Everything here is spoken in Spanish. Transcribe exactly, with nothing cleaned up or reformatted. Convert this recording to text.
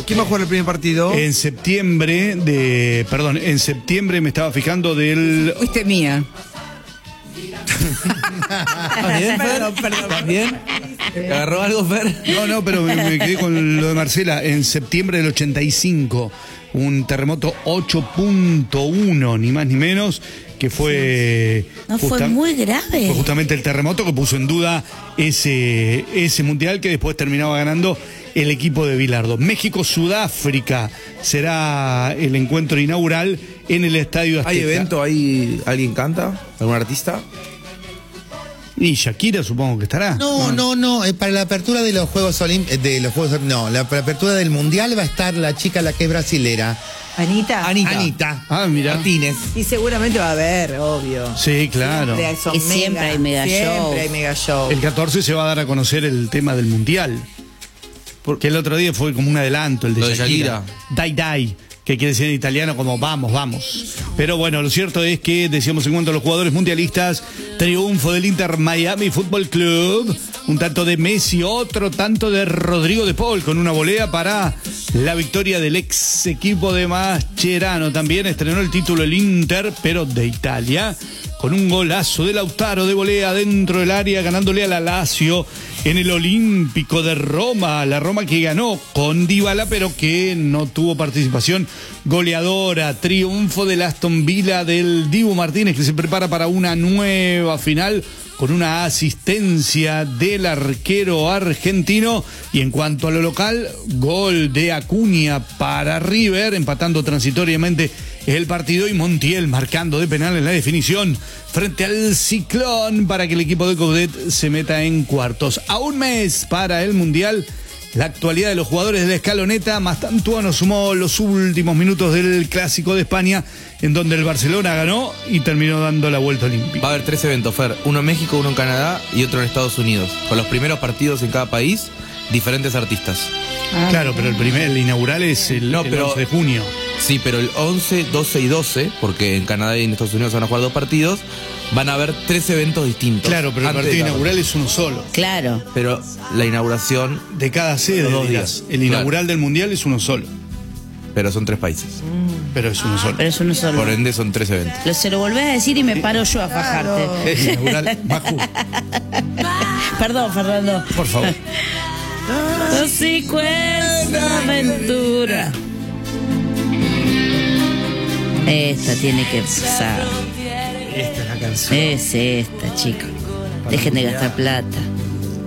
¿Quién va a jugar el primer partido? En septiembre de... Perdón, en septiembre me estaba fijando del... Fuiste mía. ¿También, Fer? Perdón, ¿También? ¿Te agarró algo, Fer? No, no, pero me, me quedé con lo de Marcela. En septiembre del ochenta y cinco, un terremoto ocho punto uno, ni más ni menos, que fue... No, fue muy grave. Fue justamente el terremoto que puso en duda ese, ese mundial que después terminaba ganando el equipo de Bilardo. México-Sudáfrica será el encuentro inaugural en el Estadio Azteca. ¿Hay evento? ¿Hay alguien canta? ¿Algún artista? Y Shakira supongo que estará. No, no, no, eh, para la apertura de los Juegos Olímpicos, de los Juegos, no, la, para la apertura del Mundial va a estar la chica, la que es brasilera. Anita. Anita. Anita. Ah, mira. Martínez. Y seguramente va a haber, obvio. Sí, claro. Siempre, son Y siempre hay mega siempre shows. hay mega show. El catorce se va a dar a conocer el tema del mundial. Porque el otro día fue como un adelanto, el de Lo de Shakira. Shakira. Dai Dai, que quiere decir en italiano como vamos, vamos. Pero bueno, lo cierto es que, decíamos en cuanto a los jugadores mundialistas, triunfo del Inter Miami Fútbol Club, un tanto de Messi, otro tanto de Rodrigo de Paul, con una volea para la victoria del ex equipo de Mascherano. También estrenó el título el Inter, pero de Italia, con un golazo de Lautaro de volea dentro del área, ganándole a la Lazio en el Olímpico de Roma. La Roma que ganó con Dybala, pero que no tuvo participación goleadora. Triunfo del Aston Villa del Dibu Martínez, que se prepara para una nueva final con una asistencia del arquero argentino. Y en cuanto a lo local, gol de Acuña para River, empatando transitoriamente el partido, y Montiel marcando de penal en la definición frente al Ciclón para que el equipo de Coudet se meta en cuartos. A un mes para el Mundial, la actualidad de los jugadores de la escaloneta. Mastantuono sumó los últimos minutos del Clásico de España, en donde el Barcelona ganó y terminó dando la vuelta olímpica. Va a haber tres eventos, Fer. Uno en México, uno en Canadá y otro en Estados Unidos. Con los primeros partidos en cada país, diferentes artistas. Ah, Claro, pero el primer, el inaugural es el, No, el pero- once de junio. Sí, pero el once, doce y doce, porque en Canadá y en Estados Unidos se van a jugar dos partidos, van a haber tres eventos distintos. Claro, pero el antes partido de la- inaugural es uno solo. Claro. Pero la inauguración, De cada sede, Los dos dirás. días. El inaugural del Mundial es uno solo, pero son tres países. pero es uno solo. Pero es uno solo. Por ende son tres eventos. Lo, se lo volvés a decir y me paro yo a fajarte. Es inaugural, Maju, Perdón, Fernando. por favor. Así cuesta aventura. Esta tiene que pasar. Esta es la canción. Es esta, chicos. Dejen de gastar plata.